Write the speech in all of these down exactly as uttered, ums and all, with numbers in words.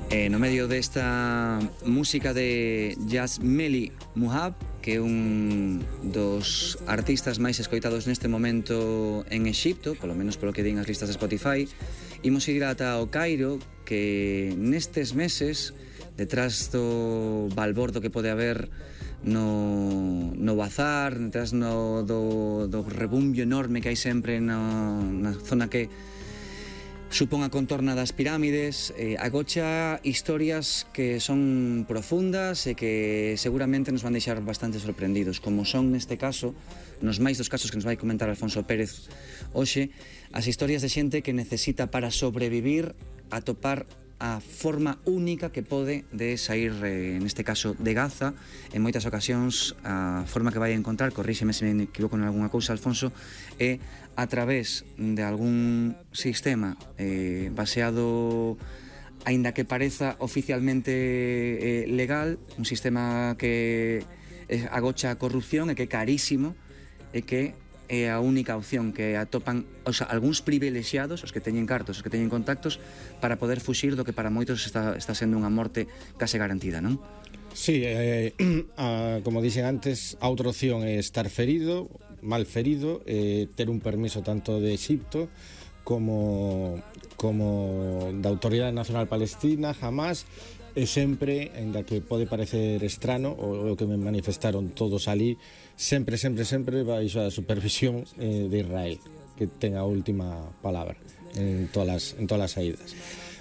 E no medio desta música de Yasmeli Muhab, que é un dos artistas máis escoitados neste momento en Exipto, polo menos polo que din as listas de Spotify, imos ir ata o Cairo, que nestes meses, detrás do balbordo que pode haber no, no bazar, detrás no, do, do rebumbio enorme que hai sempre no, na zona que supón a contorna das pirámides, eh, agocha historias que son profundas e que seguramente nos van deixar bastante sorprendidos, como son neste caso, nos máis dos casos que nos vai comentar Alfonso Pérez hoxe, as historias de xente que necesita para sobrevivir atopar a forma única que pode de sair, eh, neste caso, de Gaza. En moitas ocasións a forma que vai a encontrar, corríxeme se me equivoco en algunha cousa, Alfonso, é a través de algún sistema eh, baseado, aínda que pareza oficialmente eh, legal, un sistema que eh, agocha a corrupción e que é carísimo e que é a única opción que atopan, o sea, algúns privilexiados, os que teñen cartos, os que teñen contactos, para poder fuxir do que para moitos está, está sendo unha morte case garantida, non? Sí, eh, a, como dixen antes, a outra opción é estar ferido, mal ferido, eh, ter un permiso tanto de Exipto como, como da Autoridade Nacional Palestina, Hamas, e sempre, ainda que pode parecer estrano, o, o que me manifestaron todos ali, sempre, sempre, sempre baixo a supervisión eh, de Israel, que ten a última palabra en todas as, en todas as saídas.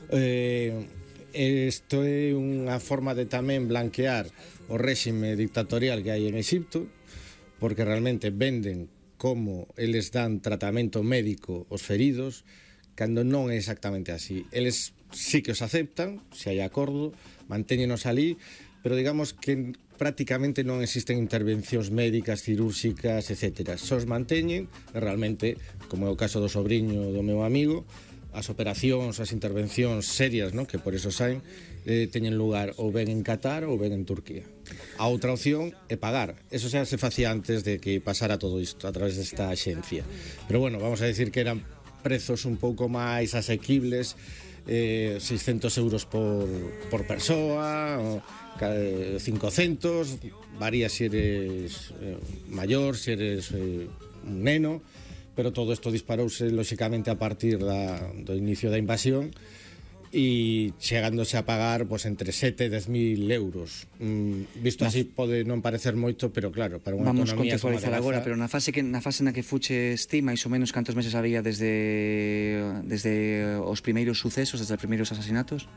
Eh, isto é unha forma de tamén blanquear o réxime dictatorial que hai en Exipto, porque realmente venden como eles dan tratamento médico aos feridos, cando non é exactamente así. Eles sí que os aceptan, se hai acordo, mantéñenos ali, pero digamos que prácticamente non existen intervencións médicas, cirúrxicas, etcétera. Só os manteñen, e realmente, como é o caso do sobrinho do meu amigo, as operacións, as intervencións serias, ¿no?, que por eso saen, eh, teñen lugar ou ben en Qatar ou ben en Turquía. A outra opción é pagar. Eso xa se facía antes de que pasara todo isto, a través desta axencia. Pero bueno, vamos a decir que eran prezos un pouco máis asequibles, eh, seiscentos euros por, por persoa, o, eh, cincocentos, varía se eres eh, maior, se eres eh, un neno, pero todo isto disparouse lóxicamente a partir da, do inicio da invasión, e chegándose a pagar pues, entre sete e dez mil euros. Mm, visto así pode non parecer moito, pero claro, para unha vamos economía como a de contextualizar Gaza... agora, pero na fase que na fase na que fuches ti, máis ou menos cantos meses había desde desde os primeiros sucesos, desde os primeiros asasinatos?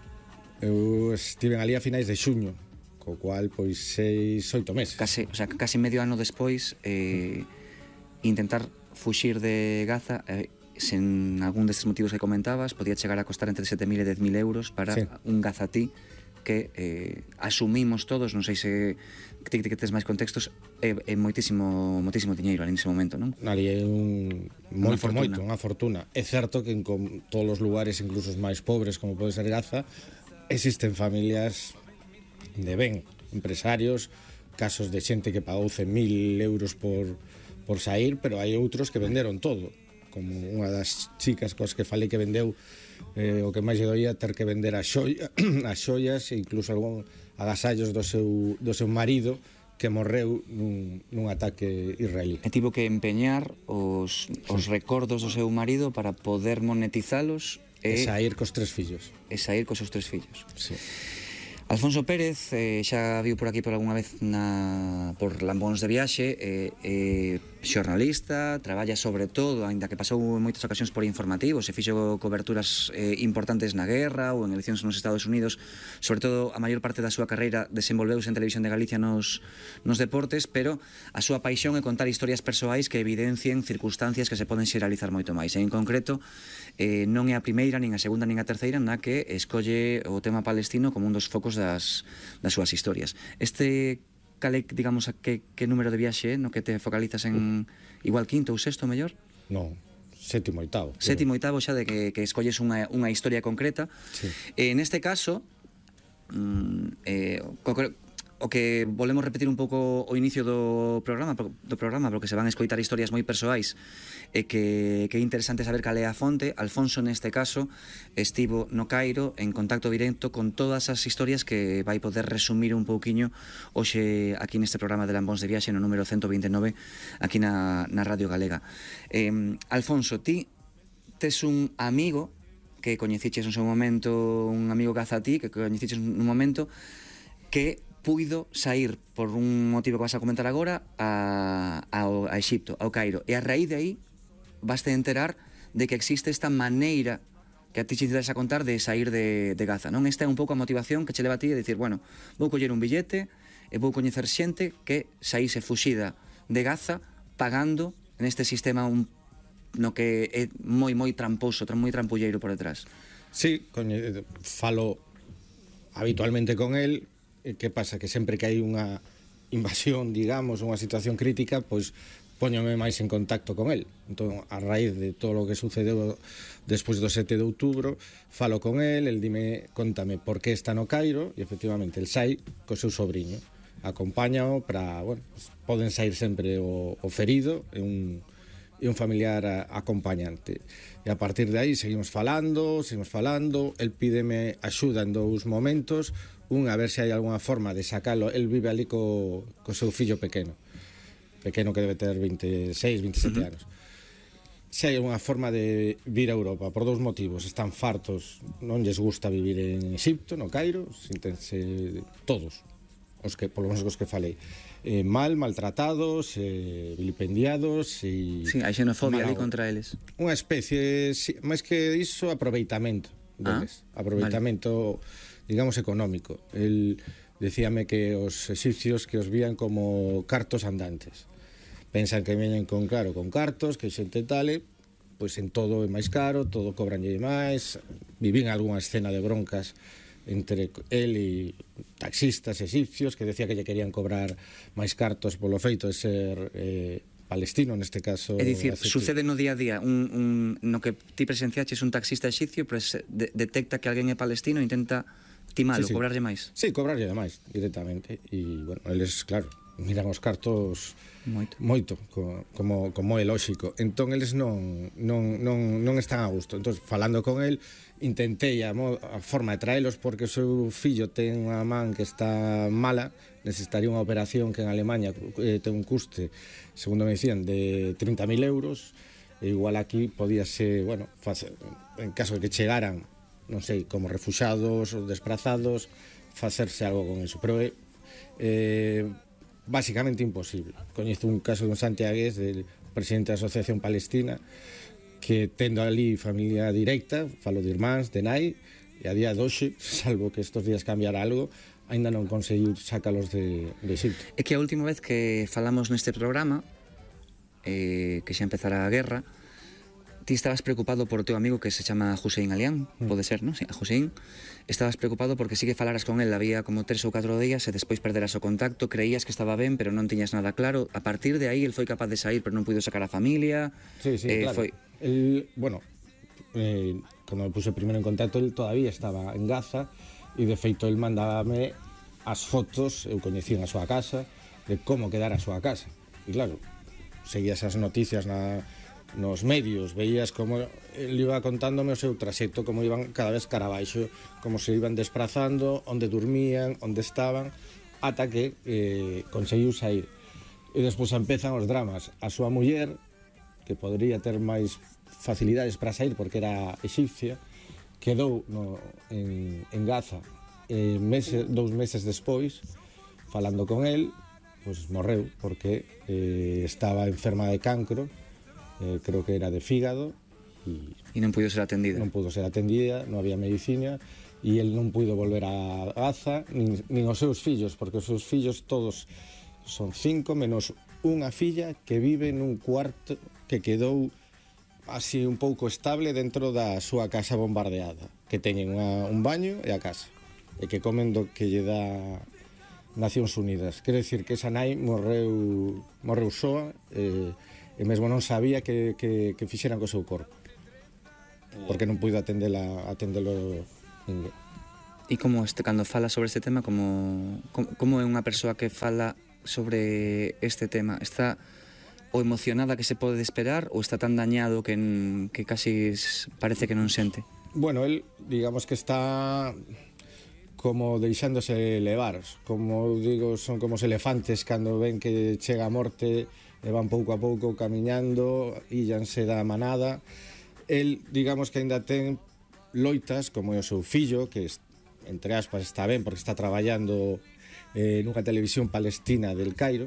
Eu estive ali a finais de xuño, co cual pois seis, oito meses. Case, o sea, case medio ano despois, eh, intentar fuxir de Gaza, eh, sen algún destes motivos que comentabas, podía chegar a costar entre sete mil e dez mil euros para sí. un gazatí que eh, asumimos todos, non sei se que, que tes máis contextos, é, é moitísimo, moitísimo diñeiro ali nese momento, non? Ali é un moito, moito, unha fortuna. É certo que en con todos os lugares, incluso os máis pobres, como pode ser Gaza, existen familias de ben, empresarios, casos de xente que pagou cen mil euros por, por sair, pero hai outros que venderon todo, como unha das chicas cos que falei que vendeu eh, o que máis lle doía ter que vender as xoias, as xoias e incluso algún agasallos do seu, do seu marido que morreu nun, nun ataque israelí. E tivo que empeñar os, os sí. recordos do seu marido para poder monetizalos e, e sair cos tres fillos. E sair cos seus tres fillos. Sí. Alfonso Pérez eh, xa viu por aquí por algunha vez na, por Lambóns de Viaxe, eh, eh, xornalista, traballa sobre todo, aínda que pasou en moitas ocasións por informativos, e fixo coberturas eh, importantes na guerra ou en eleccións nos Estados Unidos, sobre todo a maior parte da súa carreira desenvolveuse en Televisión de Galicia nos, nos deportes, pero a súa paixón é contar historias persoais que evidencien circunstancias que se poden xeralizar moito máis, e en concreto eh, non é a primeira, nin a segunda, nin a terceira na que escolle o tema palestino como un dos focos das, das súas historias. Este, cale, digamos, a que, que número de viaxe no que te focalizas en igual quinto ou sexto, mellor? Non, sétimo, oitavo. Sétimo, oitavo xa de que, que escolles unha, unha historia concreta. Sí. Eh, neste caso, mm, eh, o que volvemos repetir un pouco o inicio do programa, do programa, porque se van a escoitar historias moi persoais e que, que é interesante saber cal é a fonte. Alfonso, neste caso, estivo no Cairo en contacto directo con todas as historias que vai poder resumir un pouquiño hoxe aquí neste programa de Lambóns de Viaxe no número ciento veintinueve aquí na, na Radio Galega. Eh, Alfonso, ti tes un amigo que coñeciches no seu momento, un amigo que haza a ti, que coñeciches nun momento, que puido sair por un motivo que vas a comentar agora a, a, a Exipto, ao Cairo, e a raíz de aí vaste enterar de que existe esta maneira que a ti te interesa contar de sair de, de Gaza, non? Esta é un pouco a motivación que che leva a ti a dicir, bueno, vou coller un billete e vou coñecer xente que saíse fuxida de Gaza pagando neste sistema un no que é moi moi tramposo, moi trampulleiro por detrás. Sí, coñe, falo habitualmente con el. Que pasa? Que sempre que hai unha invasión, digamos, unha situación crítica, pois póñome máis en contacto con el. Entón, a raíz de todo o que sucedeu despois do sete de outubro, falo con el, el dime, contame por que está no Cairo, e efectivamente el sai co seu sobrinho, acompáñao para, bueno, pues, poden sair sempre o, o ferido e un e un familiar acompañante. E a partir de aí seguimos falando, seguimos falando, el pídeme axuda en dous momentos, un a ver se hai algunha forma de sacalo, el vive ali co, co seu fillo pequeno, pequeno que debe ter veintiséis, veintisiete uh-huh. anos. Se hai algunha forma de vir a Europa, por dous motivos, están fartos, non lles gusta vivir en Exipto, no Cairo, sintense todos, os que, polo menos os que falei. Eh, mal, maltratados, eh, vilipendiados e... Sí, hai xenofobia ali contra eles. Unha especie, sí, máis que iso, aproveitamento deles. Ah, aproveitamento, vale. Digamos, económico. El decíame que os exipcios que os vían como cartos andantes. Pensan que veñen con, claro, con cartos, que xente tale, pois en todo é máis caro, todo cobranlle máis. Vivín algunha escena de broncas entre el e taxistas exipcios que decía que lle querían cobrar máis cartos polo feito de ser eh, palestino, neste caso. É dicir, sucede no día a día un, un, no que ti presenciaches un taxista exipcio, pues, de, detecta que alguén é palestino e intenta timalo, sí, sí. cobrarlle máis. Sí, cobrarlle máis directamente e, bueno, eles, claro, miran os cartos moito, moito co, como, como é lóxico. Entón, eles non, non, non, non están a gusto. Entón, falando con el, intentei a, a forma de traelos porque o seu fillo ten unha man que está mala, necesitaría unha operación que en Alemanha eh, ten un custe, segundo me dicían, de trinta mil euros, e igual aquí podíase, bueno, facer, en caso de que chegaran, non sei, como refuxados ou desprazados, facerse algo con eso, pero é eh, básicamente imposible. Coñezo un caso de un santiagués, del presidente da Asociación Palestina, que tendo ali familia directa, falo de irmáns, de nai, e a día de hoxe, salvo que estos días cambiara algo, aínda non conseguiu sacalos de, de Egipto. É que a última vez que falamos neste programa, eh, que xa empezara a guerra, ti estabas preocupado por o teu amigo que se chama Hussein Alián, mm. pode ser, non? Sí, a Hussein. Estabas preocupado porque sí que falaras con él, había como tres ou catro días e despois perderas o contacto, creías que estaba ben, pero non tiñas nada claro. A partir de aí, el foi capaz de sair, pero non puido sacar a familia. Sí, sí, eh, claro. Foi... El, bueno, eh, cando me puse primeiro en contacto, el todavía estaba en Gaza e, de feito, el mandábame as fotos, eu coñecín a súa casa, de como quedara a súa casa. E, claro, seguías as noticias na... nos medios, veías como ele iba contándome o seu traxecto, como iban cada vez cara abaixo, como se iban desplazando, onde dormían, onde estaban, ata que eh, conseguiu sair. E despois empezan os dramas. A súa muller, que podría ter máis facilidades para sair porque era exipcia, quedou no, en, en Gaza e meses, dous meses despois, falando con el, pues morreu porque eh, estaba enferma de cancro. Eh, creo que era de fígado e, e non puido ser atendida non pudo ser atendida, non había medicina e el non puido volver a Gaza nin, nin os seus fillos, porque os seus fillos todos son cinco menos unha filla que vive nun cuarto que quedou así un pouco estable dentro da súa casa bombardeada, que teñen unha, un baño e a casa e que comen do que lle dá Nacións Unidas. Quero dicir que esa nai morreu morreu soa e eh, e mesmo non sabía que, que, que fixeran co seu corpo porque non puido atendela, atendelo ninguén. E como este, cando fala sobre este tema, como, como, como é unha persoa que fala sobre este tema? Está o emocionada que se pode esperar ou está tan dañado que, que casi parece que non sente? Bueno, él, digamos que está como deixándose levar, como digo, son como os elefantes cando ven que chega a morte e van pouco a pouco camiñando, íllanse da manada. El, digamos que aínda ten loitas, como é o seu fillo, que entre aspas está ben porque está traballando eh, nunha televisión palestina del Cairo,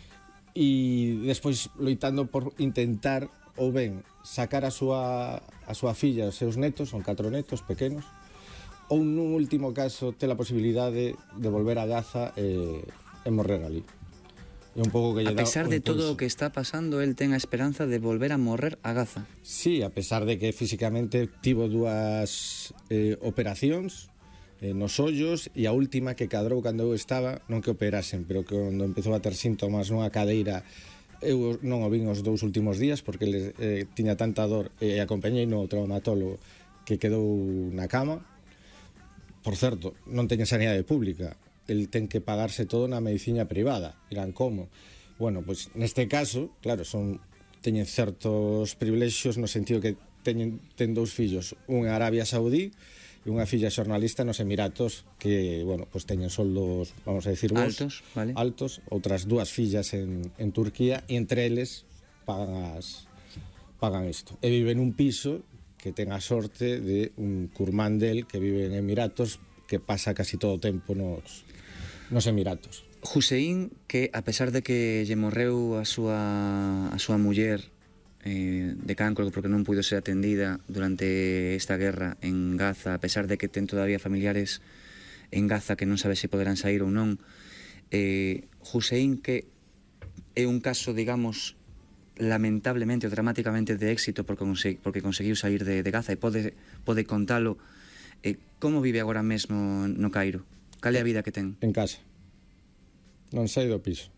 e despois loitando por intentar ou ben sacar a súa, a súa filla, os seus netos, son catro netos pequenos, ou nun último caso ter a posibilidade de volver a Gaza e, e morrer ali. E un pouco que lle a pesar dá de todo o que está pasando, el ten a esperanza de volver a morrer a Gaza. Sí, a pesar de que físicamente tivo dúas eh, operacións eh, nos ollos, e a última que cadrou cando eu estaba, non que operasen, pero que cando empezou a ter síntomas nunha cadeira, eu non o vin os dous últimos días porque ele eh, tiña tanta dor e acompañei no traumatólogo que quedou na cama. Por certo, non teña sanidade pública, el ten que pagarse todo na medicina privada. Irán, como? Bueno, pois neste caso, claro, son teñen certos privilexios no sentido que teñen ten dous fillos, un en Arabia Saudí e unha filla xornalista nos Emiratos que, bueno, pois teñen soldos, vamos a decir vos, altos, vale. altos, outras dúas fillas en, en Turquía, e entre eles pagan as pagan isto. E viven un piso que ten a sorte de un curmán del que vive en Emiratos, que pasa casi todo o tempo nos, nos Emiratos. Hussein, que a pesar de que lle morreu a súa, a súa muller eh, de cancro porque non puido ser atendida durante esta guerra en Gaza, a pesar de que ten todavía familiares en Gaza que non sabe se poderán sair ou non, eh, Hussein, que é un caso, digamos, lamentablemente ou dramáticamente de éxito porque, consegui, porque conseguiu sair de, de Gaza e pode, pode contalo, eh, como vive agora mesmo no Cairo? Cal é a vida que ten? En casa. Non sai do piso.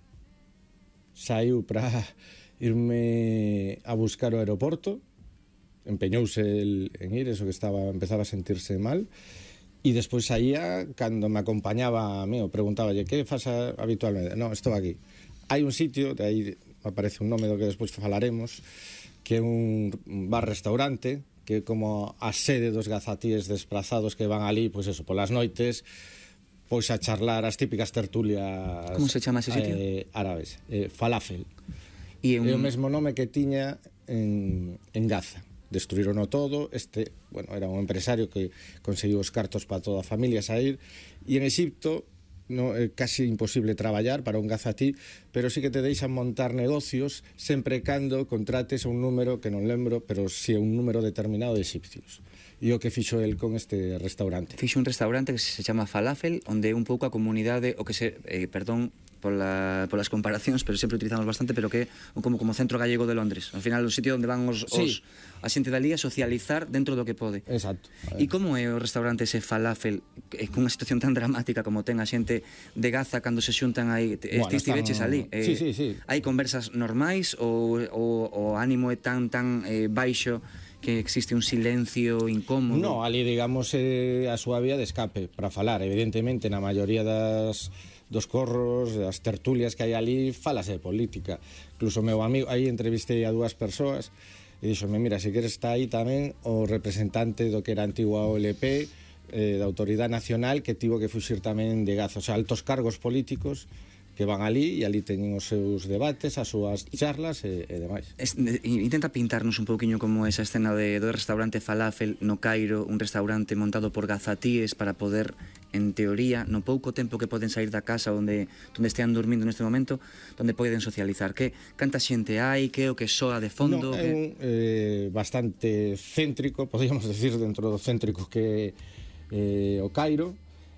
Saiu para irme a buscar o aeroporto, empeñouse el, en ir, eso que estaba, empezaba a sentirse mal, e despois saía, cando me acompañaba a mí, preguntáballe, que faz habitualmente? Non, estou aquí. Hai un sitio, de aí aparece un nome do que despois falaremos, que é un bar-restaurante, que é como a sede dos gazatíes desplazados que van ali, pois eso, polas noites, pois a charlar as típicas tertulias. Como se chama ese sitio? Eh, árabes, eh, falafel. E un... É o mesmo nome que tiña en, en Gaza. Destruírono todo. Este, bueno, era un empresario que conseguiu os cartos para toda a familia sair, e en Exipto no, é casi imposible traballar para un gazatí, pero sí que te deixan montar negocios sempre cando contrates a un número que non lembro, pero si é un número determinado de egipcios. E o que fixo el con este restaurante? Fixo un restaurante que se chama Falafel, onde é un pouco a comunidade, o que se, eh, perdón pola, polas comparacións, pero sempre utilizamos bastante, pero que é como, como centro gallego de Londres. Al final, o sitio onde van os, sí. os a xente dali a socializar dentro do que pode. Exacto. E como é o restaurante ese Falafel, eh, con unha situación tan dramática como ten a xente de Gaza cando se xuntan aí, bueno, ti estiveches están... ali? Eh, sí, sí, sí. Hai conversas normais ou o ánimo é tan tan eh, baixo que existe un silencio incómodo? No, ali, digamos, eh, a súa vía de escape para falar. Evidentemente, na maioría das dos corros, das tertulias que hai ali, falase de política. Incluso meu amigo, aí entrevistei a dúas persoas e dixome, mira, se queres está aí tamén o representante do que era a antigua O L P, eh, da Autoridade Nacional, que tivo que fuxir tamén de Gaza. O sea, altos cargos políticos que van ali e ali teñen os seus debates, as súas charlas e, e demais. Es, intenta pintarnos un pouquiño como esa escena de, do restaurante Falafel no Cairo, un restaurante montado por gazatíes para poder, en teoría, no pouco tempo que poden sair da casa onde, onde estean dormindo neste momento, onde poden socializar. Que canta xente hai, que o que soa de fondo? No, é un eh, bastante céntrico, podríamos decir, dentro do céntrico que eh, o Cairo.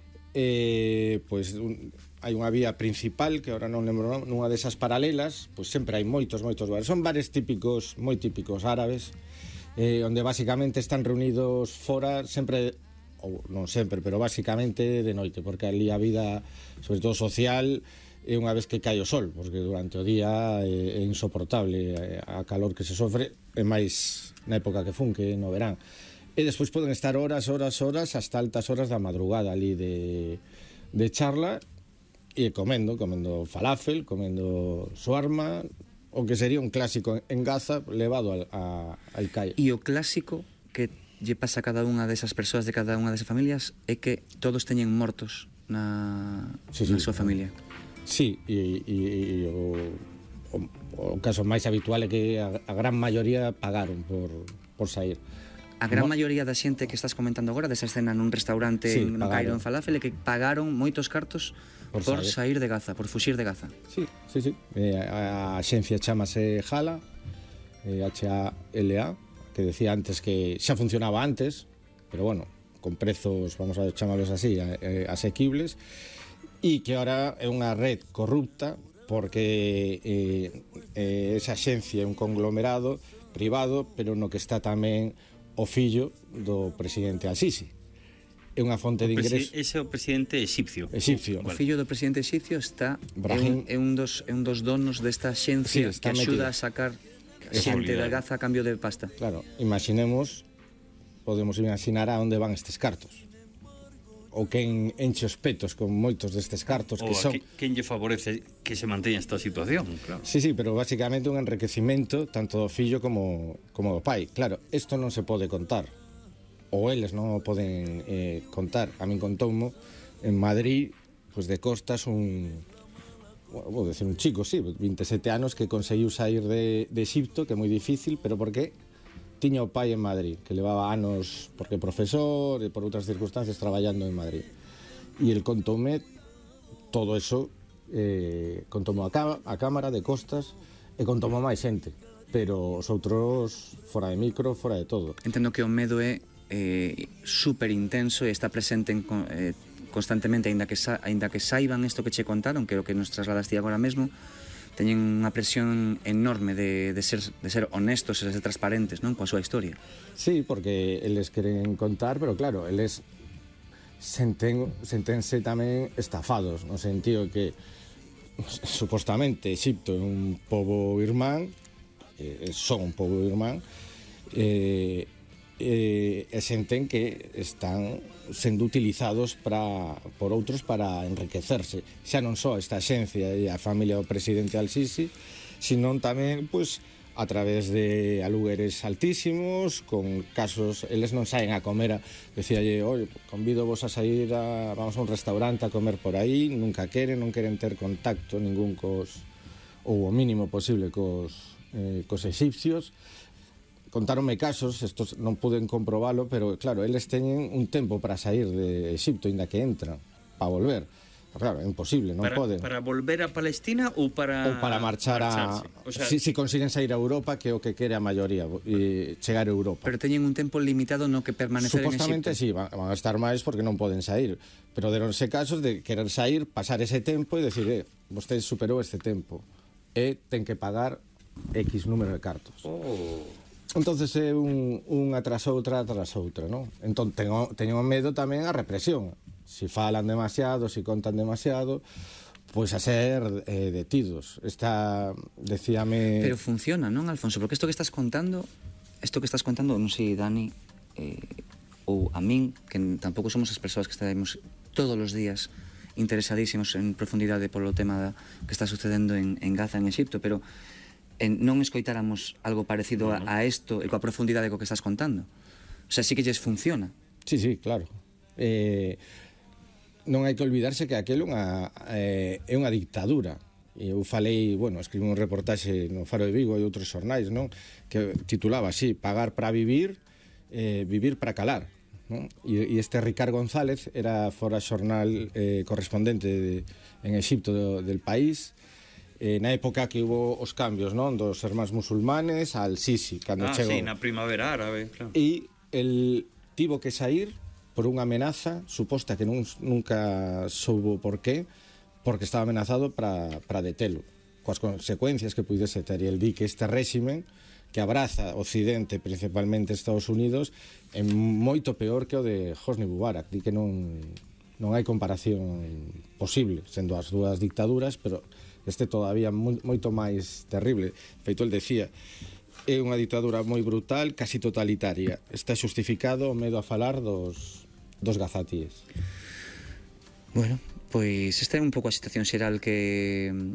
Eh, pois un, hai unha vía principal que agora non lembro nunha desas paralelas, pois sempre hai moitos, moitos bares, son bares típicos, moi típicos árabes, eh, onde basicamente están reunidos fora sempre, ou non sempre, pero basicamente de noite, porque ali a vida, sobre todo social, é unha vez que cae o sol, porque durante o día é, é insoportable a calor que se sofre, é máis na época que fun, que no verán. E despois poden estar horas, horas, horas hasta altas horas da madrugada ali de, de charla e comendo, comendo falafel, comendo shawarma, o que sería un clásico en Gaza levado al, a, al C A I. E o clásico que lle pasa a cada unha desas persoas de cada unha desas familias é que todos teñen mortos na, sí, sí, na súa familia. Sí, e, e, e o, o, o caso máis habitual é que a, a gran maioría pagaron por, por sair. A gran maioría da xente que estás comentando agora, desa escena nun restaurante sí, no Cairo en Falafel, é que pagaron moitos cartos por, por sair de Gaza, por fuxir de Gaza. Sí, sí, sí. Eh, a, a xencia chamase Hala, eh, H A L A, que decía antes que xa funcionaba antes, pero bueno, con prezos, vamos a chamarlos así, eh, asequibles, e que ahora é unha red corrupta porque eh, eh, esa xencia é un conglomerado privado, pero no que está tamén o fillo do presidente Al-Sisi. É unha fonte de ingreso. Ese é o presidente exipcio. Exipcio. O fillo do presidente exipcio está Brahim, é, un, é, un dos, é un dos donos desta xencia sí, que axuda metido. a sacar xente da Gaza a cambio de pasta. Claro, imaginemos, podemos imaginar a onde van estes cartos. Ou quen enche os petos con moitos destes cartos o que son... Que, quen lle favorece que se manteña esta situación, claro. Sí, sí, pero basicamente un enriquecimento tanto do fillo como, como do pai. Claro, isto non se pode contar, ou eles non o poden eh, contar. A min contoumo en Madrid, pues de costas, un... vou decir un chico, sí, vinte e sete anos, que conseguiu sair de, de Exipto, que é moi difícil, pero porque tiña o pai en Madrid, que levaba anos, porque profesor e por outras circunstancias traballando en Madrid. E el contoume todo eso, eh, contoume a, a cámara de costas e contoume máis xente, pero os outros fora de micro, fora de todo. Entendo que o medo é eh, super intenso e está presente en, eh, constantemente, aínda que, sa, aínda que saiban isto que che contaron, que é o que nos trasladas ti agora mesmo, teñen unha presión enorme de, de, ser, de ser honestos e de ser transparentes, non, coa súa historia. Sí, porque eles queren contar, pero claro, eles senten, sentense tamén estafados, no sentido que supostamente Exipto é un pobo irmán, eh, son un pobo irmán, eh, eh, e senten que están sendo utilizados para, por outros para enriquecerse, xa non só esta xencia e a familia do presidente Al-Sisi, sino tamén, pois, a través de alugueres altísimos, con casos, eles non saen a comer, a, decíalle, oi, convido vos a sair a, vamos a un restaurante a comer por aí, nunca queren, non queren ter contacto ningún cos, ou o mínimo posible cos, eh, cos exipcios. Contáronme casos, estos non puden comprobalo, pero claro, eles teñen un tempo para sair de Exipto, inda que entran, para volver. Claro, é imposible, non para, poden. Para volver a Palestina ou para... Ou para marchar a... O sea, si, si consiguen sair a Europa, que é o que quere a maioría, e chegar a Europa. Pero teñen un tempo limitado no que permanecer en Exipto. Supostamente sí, van, van a estar máis porque non poden sair. Pero deronse casos de querer sair, pasar ese tempo e decir, eh, vostede superou este tempo. E ten que pagar X número de cartos. Oh... Entonces é un, unha tras outra tras outra, non? Entón teño, teño medo tamén a represión. Si falan demasiado, si contan demasiado, pois a ser eh, detidos. Esta, decíame... Pero funciona, non, Alfonso? Porque isto que estás contando, isto que estás contando, non sei, Dani, eh, ou a min, que tampouco somos as persoas que estaremos todos os días interesadísimos en profundidade polo tema da, que está sucedendo en, en Gaza, en Exipto, pero en, non escoitáramos algo parecido a, a isto e coa profundidade co que estás contando. O sea, sí que lles funciona. Sí, sí, claro. Eh, non hai que olvidarse que aquelo unha, eh, é unha dictadura. E eu falei, bueno, escribí un reportaxe no Faro de Vigo e outros xornais, non? Que titulaba así, pagar para vivir, eh, vivir para calar. Non? E, e este Ricard González era fora xornal eh, correspondente de, en Exipto do, del país, eh, na época que hubo os cambios, non, dos irmáns musulmanes al Sisi, cando ah, chegou. sí, na primavera árabe, claro. E el tivo que sair por unha amenaza suposta que non, nunca soubo por qué, porque estaba amenazado para, para detelo, coas consecuencias que pudese ter. E el di que este réximen que abraza Occidente, principalmente Estados Unidos, é moito peor que o de Hosni Mubarak. Di que non, non hai comparación posible, sendo as dúas dictaduras, pero este todavía moito máis terrible. Feito, el decía, é unha ditadura moi brutal, casi totalitaria. Está xustificado o medo a falar dos, dos gazatíes. Bueno, pois esta é un pouco a situación xeral que,